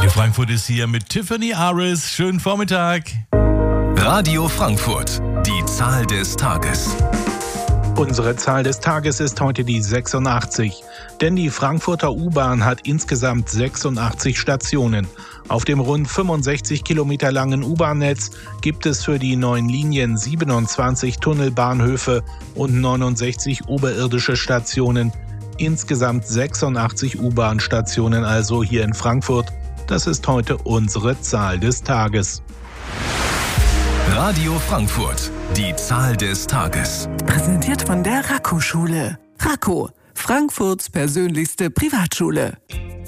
Radio Frankfurt ist hier mit Tiffany Aris. Schönen Vormittag. Radio Frankfurt, die Zahl des Tages. Unsere Zahl des Tages ist heute die 86, denn die Frankfurter U-Bahn hat insgesamt 86 Stationen. Auf dem rund 65 Kilometer langen U-Bahn-Netz gibt es für die neuen Linien 27 Tunnelbahnhöfe und 69 oberirdische Stationen. Insgesamt 86 U-Bahn-Stationen also hier in Frankfurt. Das ist heute unsere Zahl des Tages. Radio Frankfurt, die Zahl des Tages. Präsentiert von der Racco-Schule. Racco, Frankfurts persönlichste Privatschule.